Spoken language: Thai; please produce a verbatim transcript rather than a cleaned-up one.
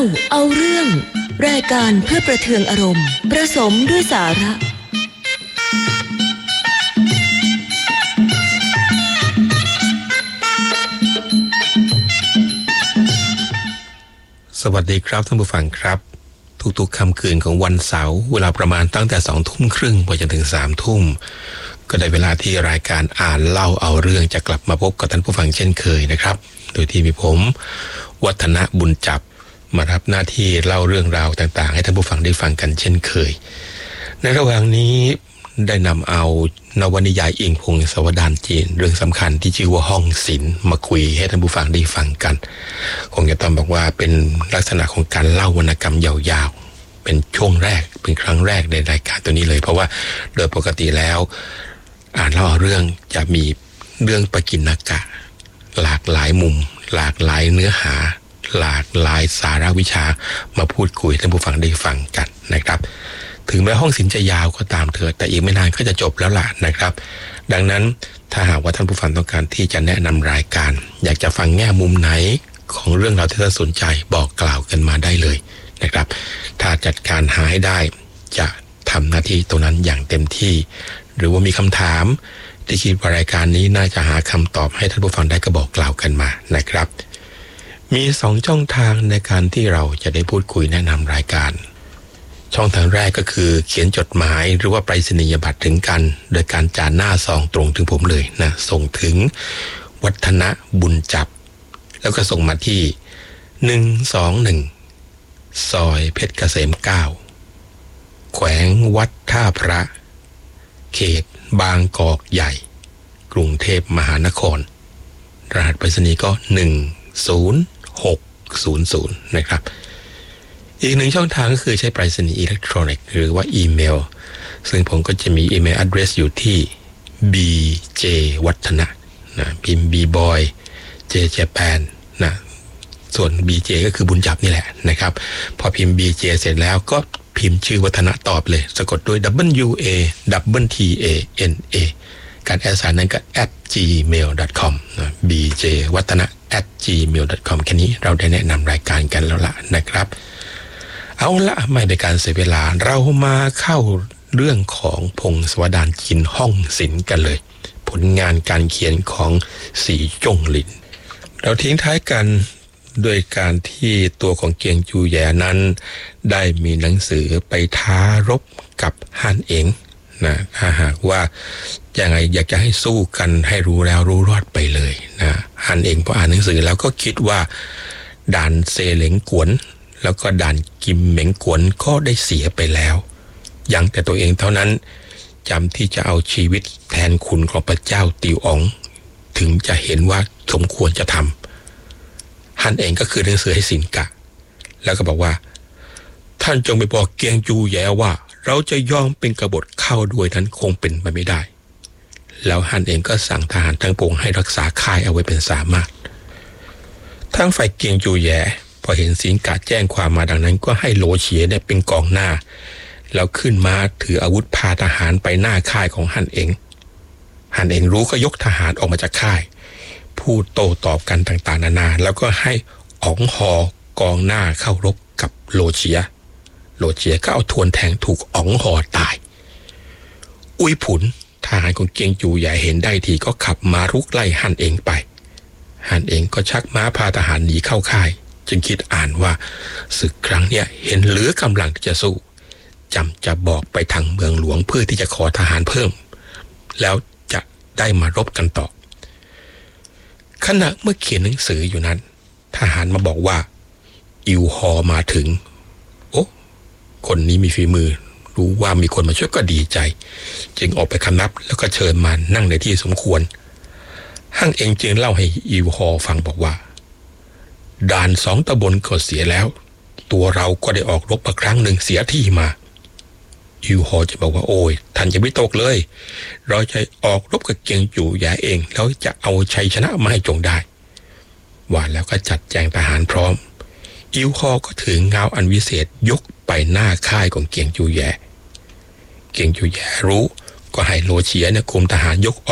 เอาเรื่องรายการเพื่อประเทืองอารมณ์ผสมด้วยสาระสวัสดีครับท่านผู้ฟังครับทุกๆค่ำคืนของวันเสาร์เวลาประมาณตั้งแต่สองทุ่มครึ่งไปจนถึงสามทุ่มก็ได้เวลาที่รายการอ่านเล่าเอาเรื่องจะกลับมาพบกับท่านผู้ฟังเช่นเคยนะครับโดยที่มีผมวัฒนะบุญจับมารับหน้าที่เล่าเรื่องราวต่างๆให้ท่านผู้ฟังได้ฟังกันเช่นเคยในระหว่างนี้ได้นำเอานวนิยายอิงพงศาวดารจีนเรื่องสำคัญที่ชื่อว่าห้องศิลป์มาคุยให้ท่านผู้ฟังได้ฟังกันคงจะต้องบอกว่าเป็นลักษณะของการเล่าวรรณกรรมยาวๆเป็นช่วงแรกเป็นครั้งแรกในรายการตัวนี้เลยเพราะว่าโดยปกติแล้วอ่านเล่าเรื่องจะมีเรื่องปกิณกะหลากหลายมุมหลากหลายเนื้อหาหลากหลายสาระวิชามาพูดคุยให้ท่านผู้ฟังได้ฟังกันนะครับถึงแม้ห้องศิลป์จะยาวก็ตามเถอะแต่อีกไม่นานก็จะจบแล้วล่ะนะครับดังนั้นถ้าหากว่าท่านผู้ฟังต้องการที่จะแนะนำรายการอยากจะฟังแง่มุมไหนของเรื่องราวที่ท่านสนใจบอกกล่าวกันมาได้เลยนะครับถ้าจัดการหาให้ได้จะทำหน้าที่ตรงนั้นอย่างเต็มที่หรือว่ามีคำถามที่คิดว่ารายการนี้น่าจะหาคำตอบให้ท่านผู้ฟังได้ก็บอกกล่าวกันมานะครับมีสองช่องทางในการที่เราจะได้พูดคุยแนะนำรายการช่องทางแรกก็คือเขียนจดหมายหรือว่าไปรษณียบัตรถึงกันโดยการจานหน้าซองตรงถึงผมเลยนะส่งถึงวัฒนะบุญจับแล้วก็ส่งมาที่หนึ่งสองหนึ่งซอยเพชรเกษมเก้าแขวงวัดท่าพระเขตบางกอกใหญ่กรุงเทพมหานครรหัสไปรษณีย์ก็หนึ่งศูนย์หกศูนย์ศูนย์นะครับอีกหนึ่งช่องทางก็คือใช้ไปรษณีย์อิเล็กทรอนิกส์หรือว่าอีเมลซึ่งผมก็จะมีอีเมล address อยู่ที่ บี เจ วัฒนะนะพิมพ์ b-boy j japan นะส่วน บี เจ ก็คือบุญจับนี่แหละนะครับพอพิมพ์ บี เจ เสร็จแล้วก็พิมพ์ชื่อวัฒนะตอบเลยสะกดด้วย w a w t a n a การแอดไซน์นั้นก็ at gmail dot com นะ b j วัฒนะ at gmail dot com แค่นี้เราได้แนะนำรายการกันแล้วล่ะนะครับเอาละไม่เป็นการเสียเวลาเรามาเข้าเรื่องของพงศาวดารจีนห้องศิลป์กันเลยผลงานการเขียนของสีจงหลินเราทิ้งท้ายกันโดยการที่ตัวของเกียงจูแย่นั้นได้มีหนังสือไปท้ารบกับฮั่นเอ๋งนะถ้าหากว่ายังไงอยากจะให้สู้กันให้รู้แล้วรู้รอดไปเลยนะฮั่นเอ๋งพออ่านหนังสือแล้วก็คิดว่าด่านเซเหลงกวนแล้วก็ด่านกิมเหม็งกวนก็ได้เสียไปแล้วยังแต่ตัวเองเท่านั้นจำที่จะเอาชีวิตแทนคุณของพระเจ้าติวอ๋องถึงจะเห็นว่าสมควรจะทำฮั่นเองก็คือหนังสือให้สินกะแล้วก็บอกว่าท่านจงไปบอกเกียงจูแย่ว่าเราจะยอมเป็นกบฏเข้าด้วยนั้นคงเป็นไปไม่ได้แล้วฮั่นเองก็สั่งทหารทั้งปวงให้รักษาค่ายเอาไว้เป็นสามารถทั้งฝ่ายเกียงจูแย่พอเห็นสินกะแจ้งความมาดังนั้นก็ให้โหลเฉียเนี่ยเป็นกองหน้าแล้วขึ้นมาถืออาวุธพาทหารไปหน้าค่ายของฮั่นเองฮั่นเองรู้ก็ยกทหารออกมาจากค่ายพูดโต้ตอบกันต่างๆนานาแล้วก็ให้อ๋องฮอกองหน้าเข้ารบกับโลเฉียโลเฉียก็เอาทวนแทงถูกอ๋องฮอตายอุ้ยผุนทหารของเกียงจูใหญ่เห็นได้ทีก็ขับมารุกไล่ฮั่นเองไปฮั่นเองก็ชักม้าพาทหารหนีเข้าค่ายจึงคิดอ่านว่าศึกครั้งเนี้ยเห็นเหลือกำลังที่จะสู้จำจะบอกไปทางเมืองหลวงเพื่อที่จะขอทหารเพิ่มแล้วจะได้มารบกันต่อขณะเมื่อเขียนหนังสืออยู่นั้นทหารมาบอกว่าอิวฮอมาถึงโอ้คนนี้มีฝีมือรู้ว่ามีคนมาช่วยก็ดีใจจึงออกไปคำนับแล้วก็เชิญมานั่งในที่สมควรฮั่นเองจึงเล่าให้อิวฮอฟังบอกว่าด่านสองตำบลก็เสียแล้วตัวเราก็ได้ออกรบมาครั้งหนึ่งเสียที่มาอิวฮอจะบอกว่าโอ้ยท่านจะไม่ตกเลยเราจะออกรบกับเกียงจูแย่เองแล้วจะเอาชัยชนะมาให้จงได้ว่าแล้วก็จัดแจงทหารพร้อมอิวฮอก็ถือเงาอันวิเศษยกไปหน้าค่ายของเกียงจูแย่เกียงจูแย่รู้ก็ให้โลเฉียเนี่ยคุมทหารยก